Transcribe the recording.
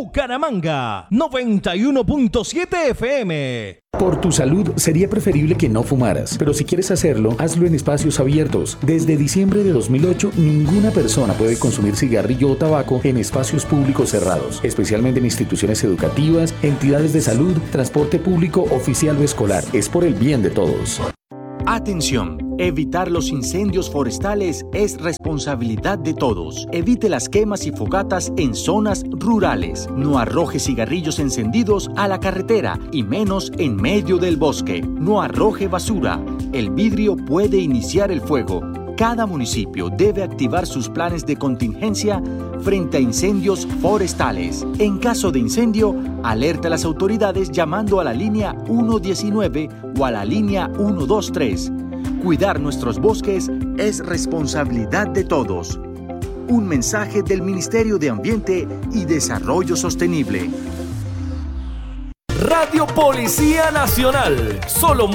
Bucaramanga, 91.7 FM. Por tu salud, sería preferible que no fumaras, pero si quieres hacerlo, hazlo en espacios abiertos. Desde diciembre de 2008, ninguna persona puede consumir cigarrillo o tabaco en espacios públicos cerrados, especialmente en instituciones educativas, entidades de salud, transporte público, oficial o escolar. Es por el bien de todos. Atención, evitar los incendios forestales es responsabilidad de todos. Evite las quemas y fogatas en zonas rurales. No arroje cigarrillos encendidos a la carretera y menos en medio del bosque. No arroje basura. El vidrio puede iniciar el fuego. Cada municipio debe activar sus planes de contingencia frente a incendios forestales. En caso de incendio, alerta a las autoridades llamando a la línea 119 o a la línea 123. Cuidar nuestros bosques es responsabilidad de todos. Un mensaje del Ministerio de Ambiente y Desarrollo Sostenible. Radio Policía Nacional. Solo